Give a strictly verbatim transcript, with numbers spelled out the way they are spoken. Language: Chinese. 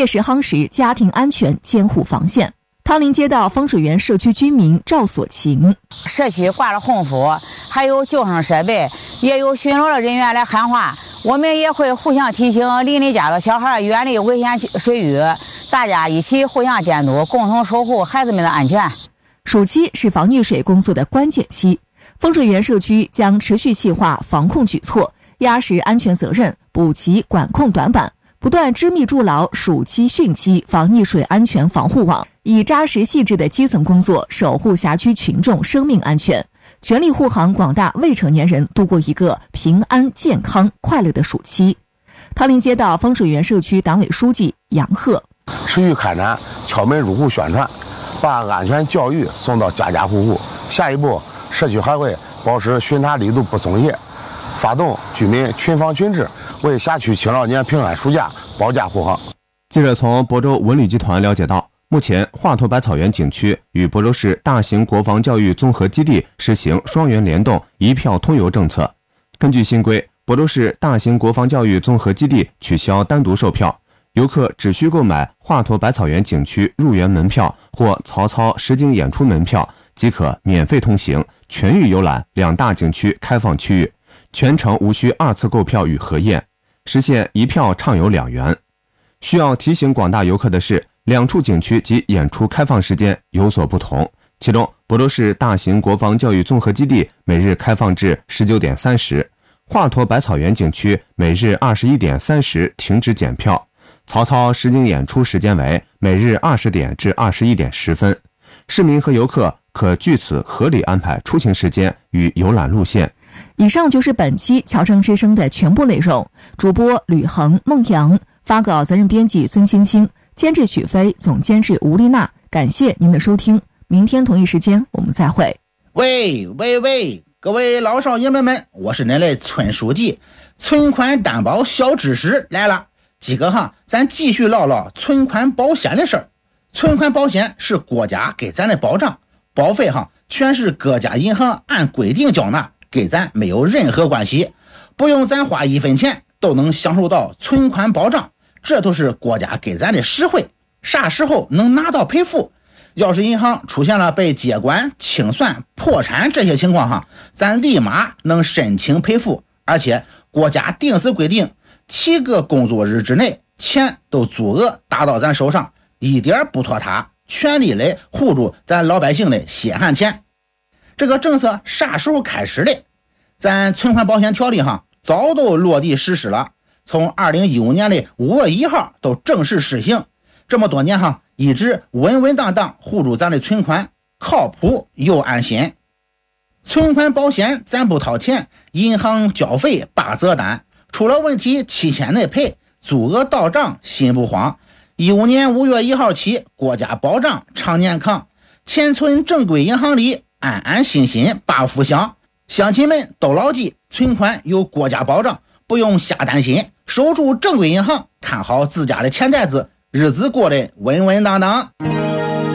切实夯实家庭安全监护防线。汤林街道风水园社区居民赵所琴， 社区挂了红符，还有救生设备，也有巡逻的人员来喊话，我们也会互相提醒邻里家的小孩远离危险水域，大家一起互相监督，共同守护孩子们的安全。 暑期是防溺水工作的关键期，风水园社区将持续细化防控举措，压实安全责任，补齐管控短板，不断织密筑牢暑期汛期防溺水安全防护网，以扎实细致的基层工作守护辖区群众生命安全，全力护航广大未成年人度过一个平安、健康、快乐的暑期。汤林街道风水园社区党委书记杨鹤， 持续开展敲门入户宣传，把安全教育送到家家户户。下一步，社区还会保持巡查力度不松懈，发动居民群防群治，为辖区青少年平安暑假保驾护航。 记者从亳州文旅集团了解到，目前华佗百草园景区与亳州市大型国防教育综合基地实行双园联动一票通游政策。根据新规，亳州市大型国防教育综合基地取消单独售票，游客只需购买华佗百草园景区入园门票或曹操实景演出门票，即可免费通行，全域游览两大景区开放区域，全程无需二次购票与核验，实现一票畅游两园。需要提醒广大游客的是，两处景区及演出开放时间有所不同，其中亳州市大型国防教育综合基地每日开放至十九点三十，华佗百草园景区每日二十一点三十停止检票，曹操实景演出时间为每日二十点至二十一点十分。市民和游客可据此合理安排出行时间与游览路线。 以上就是本期侨生之声的全部内容。主播吕恒、孟阳，发稿责任编辑孙青青，监制许飞，总监制吴丽娜。感谢您的收听，明天同一时间我们再会。 喂喂喂，各位老少爷们们，我是您的村书记，存款担保小知识来了。今个哈，咱继续唠唠存款保险的事儿。存款保险是国家给咱的保障，保费哈全是各家银行按规定缴纳，给咱没有任何关系，不用咱花一分钱都能享受到存款保障，这都是国家给咱的实惠。啥时候能拿到赔付？要是银行出现了被接管、清算、破产这些情况哈，咱立马能申请赔付，而且国家定时规定七个工作日之内钱都足额打到咱手上，一点不拖沓，全力来护住咱老百姓的血汗钱。这个政策啥时候开始的？咱存款保险条例哈早都落地实施了，从二零一五年的五月一号都正式实行。这么多年哈，一直稳稳当当护住咱的存款，靠谱又安心。存款保险咱不掏钱，银行交费八折单，出了问题七天内赔，足额到账心不慌。一五年五月一号起，国家保障常年康，钱存正规银行里，安安心心把福享。乡亲们都牢记，存款有国家保障，不用瞎担心，守住正规银行，看好自家的钱袋子，日子过得稳稳当当。